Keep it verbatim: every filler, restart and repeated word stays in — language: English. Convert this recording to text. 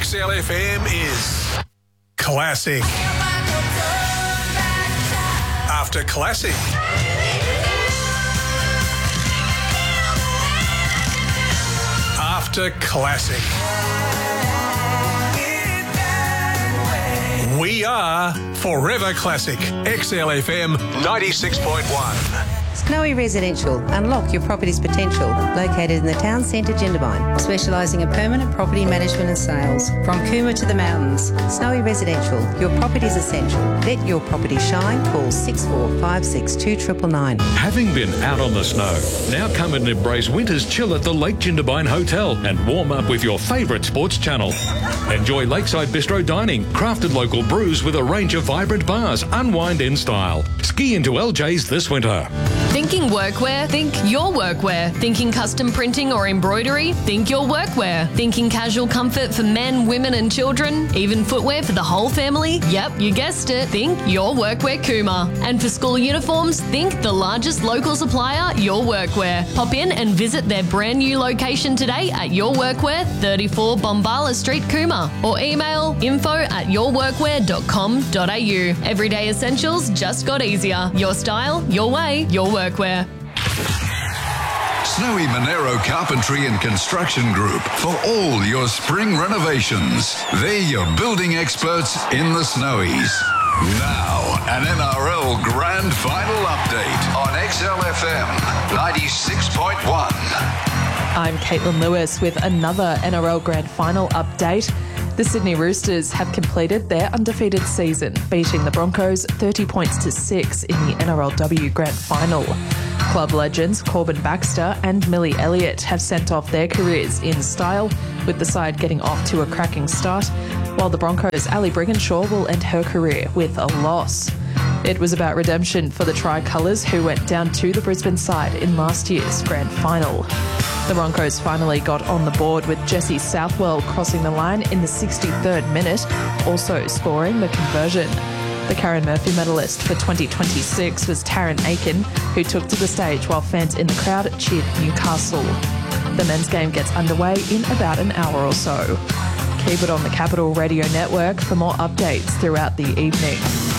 X L F M is classic. After classic. After classic. We are Forever Classic. X L F M ninety-six point one. Snowy Residential. Unlock your property's potential. Located in the town centre, Jindabyne. Specialising in permanent property management and sales. From Cooma to the mountains. Snowy Residential. Your property's essential. Let your property shine. Call six four five six two nine nine nine. Having been out on the snow, now come and embrace winter's chill at the Lake Jindabyne Hotel and warm up with your favourite sports channel. Enjoy lakeside bistro dining, crafted local brews with a range of vibrant bars. Unwind in style. Ski into L J's this winter. Thinking workwear? Think your workwear. Thinking custom printing or embroidery? Think your workwear. Thinking casual comfort for men, women and children? Even footwear for the whole family? Yep, you guessed it. Think your workwear Cooma. And for school uniforms, think the largest local supplier, Your Workwear. Pop in and visit their brand new location today at Your Workwear, thirty-four Bombala Street, Cooma. Or email info at yourworkwear dot com dot a u. Everyday essentials just got easier. Your style, your way, your workwear. Snowy Monero Carpentry and Construction Group for all your spring renovations. They're your building experts in the Snowies. Now, an N R L Grand Final update on X L F M ninety-six point one. I'm Caitlin Lewis with another N R L Grand Final update. The Sydney Roosters have completed their undefeated season, beating the Broncos thirty points to six in the N R L W Grand Final. Club legends Corbin Baxter and Millie Elliott have sent off their careers in style, with the side getting off to a cracking start, while the Broncos' Ali Brigginshaw will end her career with a loss. It was about redemption for the Tricolours, who went down to the Brisbane side in last year's Grand Final. The Broncos finally got on the board with Jesse Southwell crossing the line in the sixty-third minute, also scoring the conversion. The Karen Murphy medalist for twenty twenty-six was Taryn Aiken, who took to the stage while fans in the crowd cheered Newcastle. The men's game gets underway in about an hour or so. Keep it on the Capital Radio Network for more updates throughout the evening.